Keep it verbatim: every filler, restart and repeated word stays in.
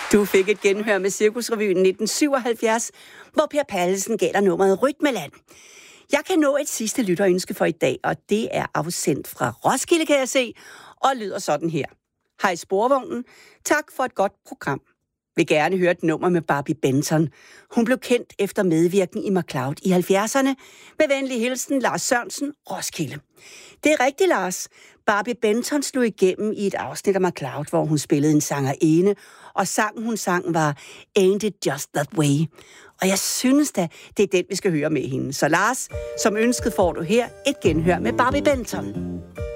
Du fik et genhør med Cirkusrevyen nitten syvoghalvfjerds, hvor Per Pallesen gav dig nummeret Rytmeland. Jeg kan nå et sidste lytterønske for i dag, og det er afsendt fra Roskilde, kan jeg se, og lyder sådan her. Hej Sporvognen, tak for et godt program. Vil gerne høre et nummer med Barbie Benton. Hun blev kendt efter medvirken i MacLeod i halvfjerdserne. Med venlig hilsen, Lars Sørensen, Roskilde. Det er rigtigt, Lars. Barbie Benton slog igennem i et afsnit af MacLeod, hvor hun spillede en sangerinde, og sangen hun sang var Ain't It Just That Way. Og jeg synes da, det er den, vi skal høre med hende. Så Lars, som ønsket får du her et genhør med Barbie Benton.